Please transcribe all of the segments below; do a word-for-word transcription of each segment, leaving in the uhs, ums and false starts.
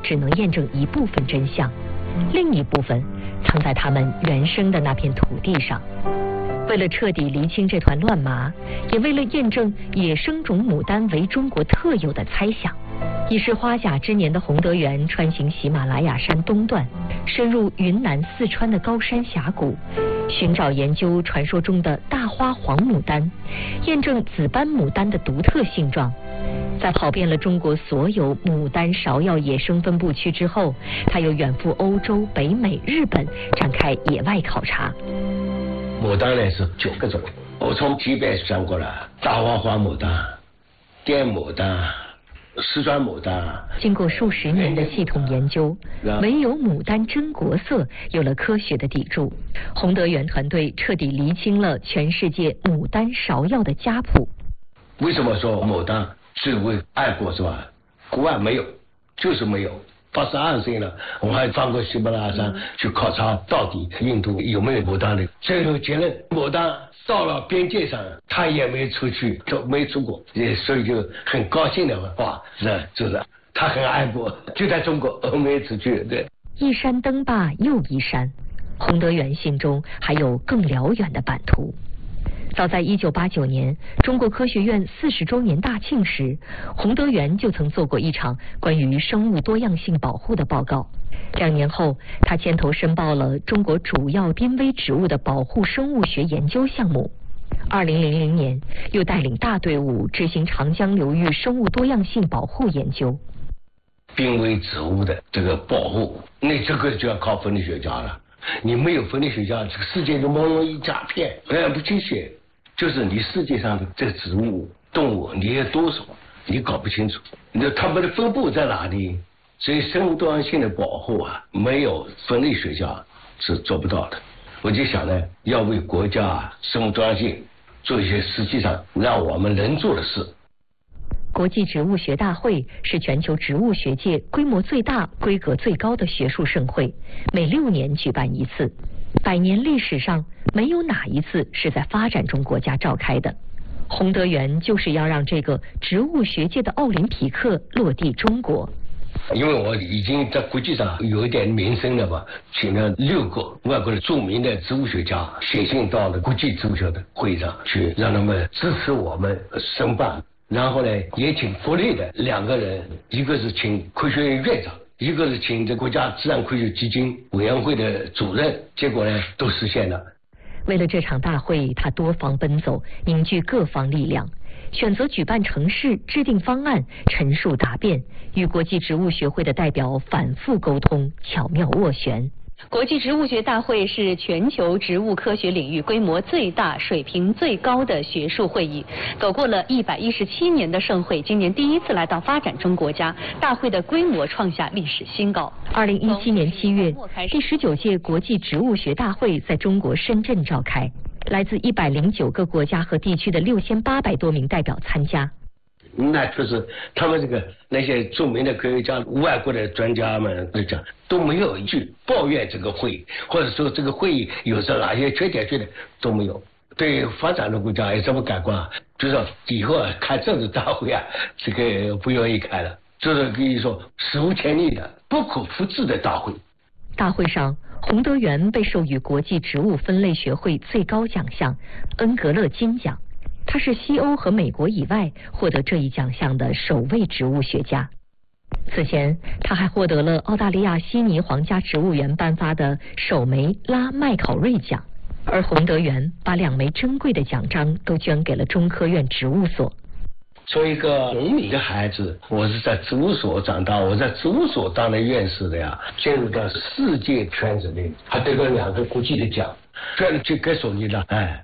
只能验证一部分真相，另一部分藏在他们原生的那片土地上。为了彻底厘清这团乱麻，也为了验证野生种牡丹为中国特有的猜想，已是花甲之年的洪德元穿行喜马拉雅山东段，深入云南、四川的高山峡谷，寻找研究传说中的大花黄牡丹，验证紫斑牡丹的独特性状。在跑遍了中国所有牡丹芍药野生分布区之后，他又远赴欧洲、北美、日本，展开野外考察。 牡丹呢是九个种，我从级别算过了，大花黄牡丹、滇牡丹、四川牡丹。 经过数十年的系统研究，唯有牡丹真国色有了科学的砥柱。洪德元团队彻底厘清了全世界牡丹芍药的家谱。 为什么说牡丹最为爱国是吧？国外没有，就是没有。八十二岁了，我还翻过喜马拉雅山去考察，到底印度有没有牡丹的。最后结论，牡丹到了边界上，他也没出去，都没出国，所以就很高兴的话，是就是他很爱国，就在中国没出去。对， 一山登罢又一山，洪德元心中还有更辽远的版图。早在一九八九年，中国科学院四十周年大庆时，洪德元就曾做过一场关于生物多样性保护的报告。两年后，他牵头申报了中国主要濒危植物的保护生物学研究项目。二零零零年，又带领大队伍执行长江流域生物多样性保护研究。 濒危植物的这个保护，那这个就要靠分类学家了。你没有分类学家，这个世界就茫茫一大片，哎，不清晰。就是你世界上的这个植物、动物，你有多少，你搞不清楚，那它们的分布在哪里？所以生物多样性的保护啊，没有分类学家是做不到的。我就想呢，要为国家生物多样性做一些实际上让我们能做的事。 国际植物学大会是全球植物学界规模最大、规格最高的学术盛会，每六年举办一次。百年历史上没有哪一次是在发展中国家召开的。洪德元就是要让这个植物学界的奥林匹克落地中国。 因为我已经在国际上有一点名声了吧，请了六个外国的著名的植物学家写信到了国际植物学的会议上去，让他们支持我们申办。然后呢，也请国内的两个人，一个是请科学院院长，一个是请这国家自然科学基金委员会的主任，结果呢都实现了。 为了这场大会，他多方奔走，凝聚各方力量，选择举办城市，制定方案，陈述答辩，与国际植物学会的代表反复沟通，巧妙斡旋。国际植物学大会是全球植物科学领域规模最大、水平最高的学术会议。走过了一百一十七年的盛会，今年第一次来到发展中国家，大会的规模创下历史新高。二零一七年七月，第十九届国际植物学大会在中国深圳召开，来自一百零九个国家和地区的六千八百多名代表参加。 那确实，他们这个那些著名的科学家、外国的专家们都讲，都没有一句抱怨这个会议，或者说这个会议有着哪些缺点，缺点都没有。对发展中国家有什么改观啊？就是说以后啊开这种大会啊，这个不愿意开了，这是可以说史无前例的、不可复制的大会。 大会上，洪德元被授予国际植物分类学会最高奖项恩格勒金奖。他是西欧和美国以外获得这一奖项的首位植物学家。此前，他还获得了澳大利亚悉尼皇家植物园颁发的首枚拉麦考瑞奖，而洪德元把两枚珍贵的奖章都捐给了中科院植物所。 作为一个农民的孩子，我是在植物所长大，我在植物所当了院士的呀，进入到世界圈子里，还得了两个国际的奖，这就该说你了，哎。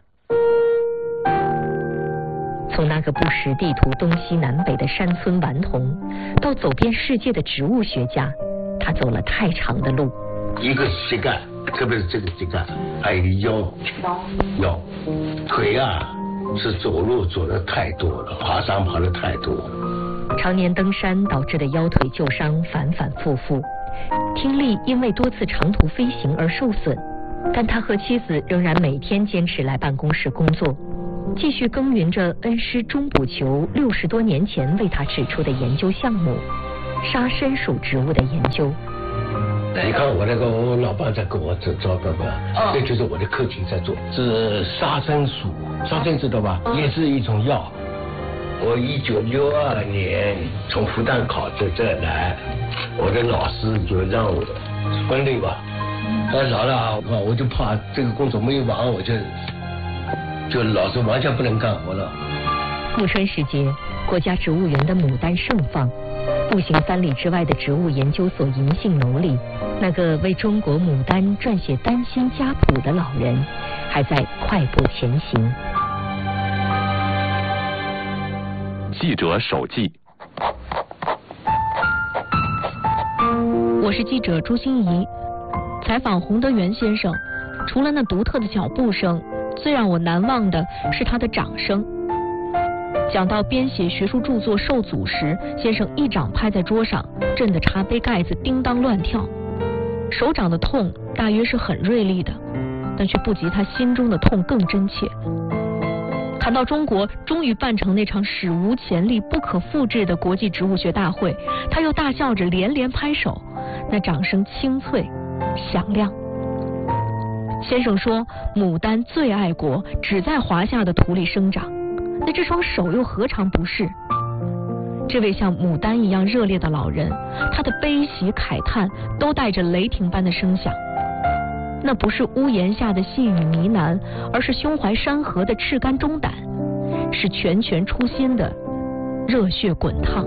从那个不识地图东西南北的山村顽童，到走遍世界的植物学家，他走了太长的路。 一个膝盖，特别是这个膝盖，还有腰，腰，腿啊是走路走的太多了，爬山爬的太多了。 常年登山导致的腰腿旧伤反反复复，听力因为多次长途飞行而受损，但他和妻子仍然每天坚持来办公室工作。继续耕耘着恩师钟补球六十多年前为他指出的研究项目， 沙参属植物的研究。 你看我那个我老伴在给我这照片吧，这就是我的客厅在做，是沙参属，沙参知道吧？也是一种药。我一九六二年从复旦考到这来，我的老师就让我分类吧。哎，老了啊，我就怕这个工作没有完，我就就老是完全不能干活了。 暮春时节，国家植物园的牡丹盛放，步行三里之外的植物研究所银杏楼里，那个为中国牡丹撰写丹心家谱的老人，还在快步前行。 记者手记。 我是记者朱欣怡，采访洪德元先生，除了那独特的脚步声，最让我难忘的是他的掌声。讲到编写学术著作受阻时，先生一掌拍在桌上，震得茶杯盖子叮当乱跳。手掌的痛大约是很锐利的，但却不及他心中的痛更真切。谈到中国终于办成那场史无前例、不可复制的国际植物学大会，他又大笑着连连拍手，那掌声清脆响亮。先生说，牡丹最爱国，只在华夏的土里生长，那这双手又何尝不是？这位像牡丹一样热烈的老人，他的悲喜慨叹都带着雷霆般的声响。那不是屋檐下的细雨呢喃，而是胸怀山河的赤肝忠胆，是拳拳出心的热血滚烫。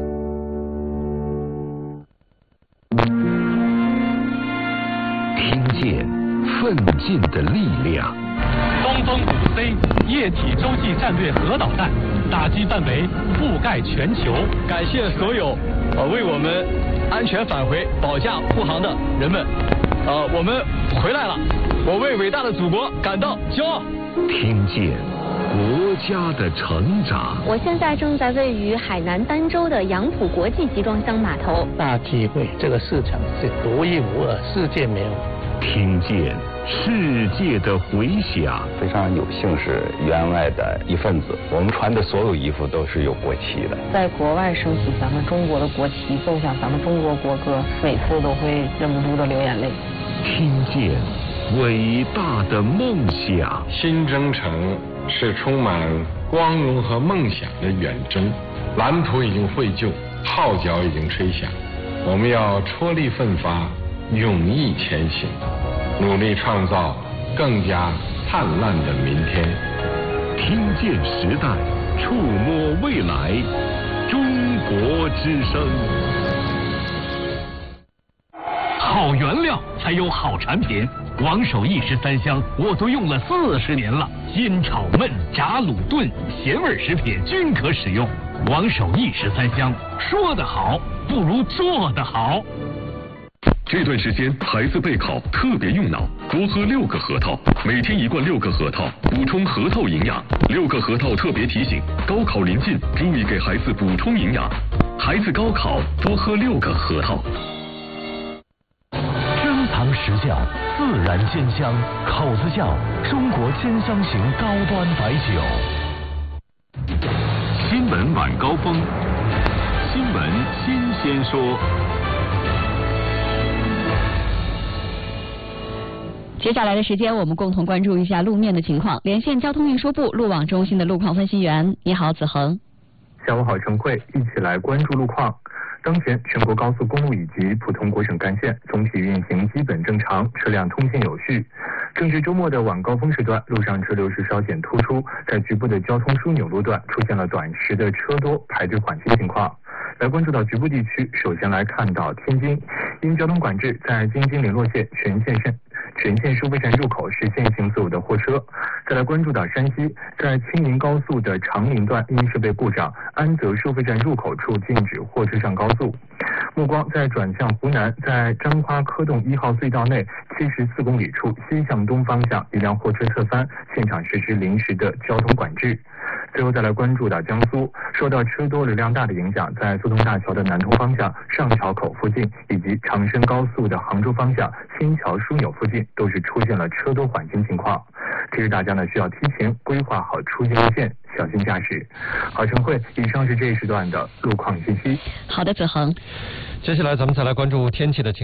听见奋进的力量。 东风五 C 液体洲际战略核导弹打击范围覆盖全球。 感谢所有呃为我们安全返回保驾护航的人们。呃，我们回来了，我为伟大的祖国感到骄傲。 听见国家的成长。 我现在正在位于海南儋州的杨浦国际集装箱码头。 大机会，这个市场是独一无二，世界没有。 听见世界的回响。 非常有幸是员外的一份子，我们穿的所有衣服都是有国旗的。 在国外升起咱们中国的国旗，奏响咱们中国国歌，每次都会忍不住的流眼泪。 听见伟大的梦想。 新征程是充满光荣和梦想的远征，蓝图已经绘就，号角已经吹响，我们要踔厉奋发，勇毅前行，努力创造更加灿烂的明天。 听见时代，触摸未来，中国之声。 好原料才有好产品，王守义十三香我都用了四十年了，煎炒焖炸卤炖咸味食品均可使用。王守义十三香，说得好不如做得好。 这段时间孩子备考特别用脑，多喝六个核桃，每天一罐六个核桃，补充核桃营养。六个核桃特别提醒，高考临近，注意给孩子补充营养。孩子高考多喝六个核桃。 珍藏实窖，自然鲜香，口子窖，中国鲜香型高端白酒。 新闻晚高峰，新闻新鲜说。 接下来的时间，我们共同关注一下路面的情况。连线交通运输部路网中心的路况分析员，你好，子恒。 下午好，陈慧，一起来关注路况。当前全国高速公路以及普通国省干线总体运行基本正常，车辆通行有序。正值周末的晚高峰时段，路上车流是稍显突出，在局部的交通枢纽路段出现了短时的车多排队缓行情况。来关注到局部地区，首先来看到天津，因交通管制，在京津联络线全线线全线收费站入口是限行所有的货车。再来关注到山西，在青宁高速的长宁段因设备故障，安泽收费站入口处禁止货车上高速。目光在转向湖南，在张花科洞一号隧道内七十四公里处西向东方向，一辆货车侧翻，现场实施临时的交通管制。最后再来关注到江苏，受到车多流量大的影响，在苏通大桥的南通方向上桥口附近，以及长深高速的杭州方向新桥枢纽附近，都是出现了车多缓行情况。 提示大家呢需要提前规划好出行路线，小心驾驶。好，陈慧，以上是这一时段的路况信息。 好的，子恒。 接下来咱们再来关注天气的情况。